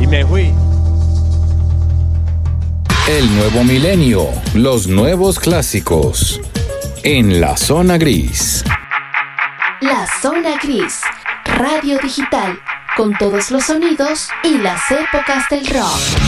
me fui. El nuevo milenio, los nuevos clásicos. En la zona gris. La zona gris, radio digital, con todos los sonidos y las épocas del rock.